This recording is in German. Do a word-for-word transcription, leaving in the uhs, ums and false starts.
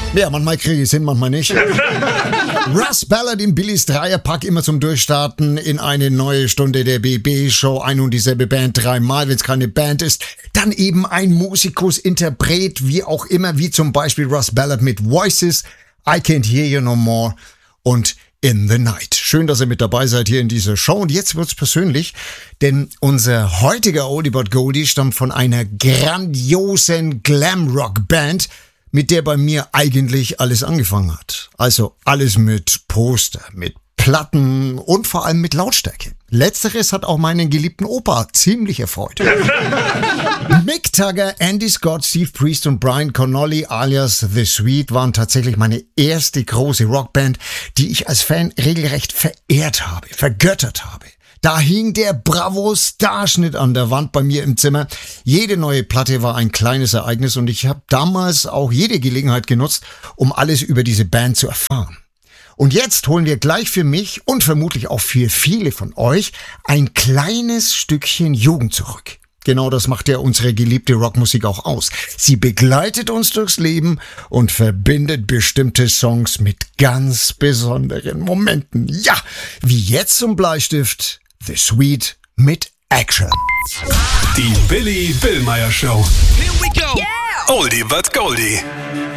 Ja, manchmal kriege ich es hin, manchmal nicht. Russ Ballard in Billys Dreierpack immer zum Durchstarten in eine neue Stunde der B B-Show. Ein und dieselbe Band dreimal, wenn es keine Band ist. Dann eben ein Musikus, Interpret, wie auch immer, wie zum Beispiel Russ Ballard mit Voices, I Can't Hear You No More und In the Night. Schön, dass ihr mit dabei seid hier in dieser Show. Und jetzt wird's persönlich, denn unser heutiger Oldie but Goldie stammt von einer grandiosen Glamrock-Band, mit der bei mir eigentlich alles angefangen hat. Also alles mit Poster, mit Platten und vor allem mit Lautstärke. Letzteres hat auch meinen geliebten Opa ziemlich erfreut. Mick Jagger, Andy Scott, Steve Priest und Brian Connolly alias The Sweet waren tatsächlich meine erste große Rockband, die ich als Fan regelrecht verehrt habe, vergöttert habe. Da hing der Bravo-Starschnitt an der Wand bei mir im Zimmer. Jede neue Platte war ein kleines Ereignis und ich habe damals auch jede Gelegenheit genutzt, um alles über diese Band zu erfahren. Und jetzt holen wir gleich für mich und vermutlich auch für viele von euch ein kleines Stückchen Jugend zurück. Genau das macht ja unsere geliebte Rockmusik auch aus. Sie begleitet uns durchs Leben und verbindet bestimmte Songs mit ganz besonderen Momenten. Ja, wie jetzt zum Bleistift The Sweet mit Action. Die Billy Billmeyer Show. Here we go. Yeah. Oldie but Goldie.